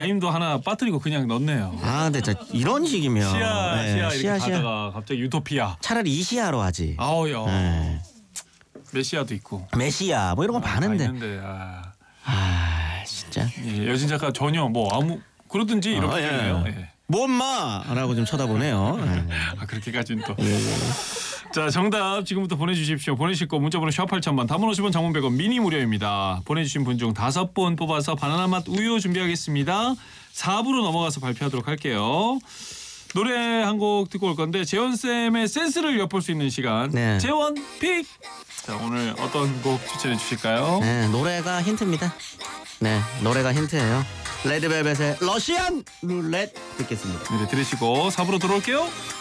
가임도 하나 빠뜨리고 그냥 넣네요. 아, 근데 이런 식이면 시아 이렇게 시아. 가다가 갑자기 유토피아. 차라리 이시아로 하지. 아우야. 네. 메시아도 있고. 메시아 뭐 이런 건 많은데. 진짜. 예, 여진 작가 전혀 뭐 그러든지 이렇게 되네요. 예. 뭐 엄마라고 좀 쳐다보네요. 그렇게까지는 또. 자, 정답 지금부터 보내주십시오. 보내실 거 문자번호 샵 8000번, 단문 50원, 장문 100원, 미니 무료입니다. 보내주신 분 중 5분 뽑아서 바나나 맛 우유 준비하겠습니다. 4부로 넘어가서 발표하도록 할게요. 노래 한 곡 듣고 올 건데 재원쌤의 센스를 엿볼 수 있는 시간. 네. 재원 픽! 자, 오늘 어떤 곡 추천해 주실까요? 네, 노래가 힌트입니다. 네, 노래가 힌트예요. 레드벨벳의 러시안 룰렛 듣겠습니다. 네, 들으시고 4부로 돌아올게요.